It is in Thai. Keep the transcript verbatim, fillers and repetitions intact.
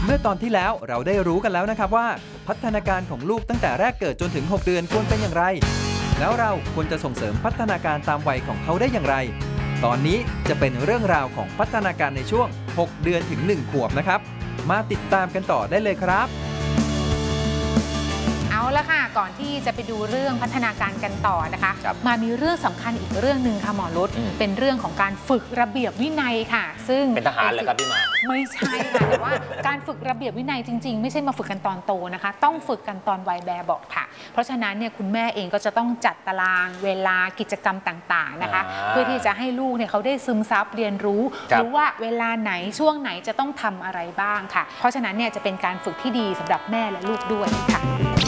เมื่อตอนที่แล้วเราได้รู้กันแล้วนะครับว่าพัฒนาการของลูกตั้งแต่แรกเกิดจนถึงหกเดือนควรเป็นอย่างไรแล้วเราควรจะส่งเสริมพัฒนาการตามวัยของเขาได้อย่างไรตอนนี้จะเป็นเรื่องราวของพัฒนาการในช่วงหกเดือนถึงหนึ่งขวบนะครับมาติดตามกันต่อได้เลยครับเอาละค่ะก่อนที่จะไปดูเรื่องพัฒนาการกันต่อนะคะมามีเรื่องสำคัญอีกเรื่องหนึ่งค่ะหมอรุตเป็นเรื่องของการฝึกระเบียบวินัยค่ะซึ่งเป็นทหารเลยครับพี่มาไม่ใช่ค่ะแต่ว่าการฝึกระเบียบวินัยจริงๆไม่ใช่มาฝึกกันตอนโตนะคะต้องฝึกกันตอนวัยแบบเบาะค่ะเพราะฉะนั้นเนี่ยคุณแม่เองก็จะต้องจัดตารางเวลากิจกรรมต่างๆนะคะเพื่อที่จะให้ลูกเนี่ยเขาได้ซึมซับเรียนรู้รู้ว่าเวลาไหนช่วงไหนจะต้องทำอะไรบ้างค่ะเพราะฉะนั้นเนี่ยจะเป็นการฝึกที่ดีสำหรับแม่และลูกด้วยค่ะ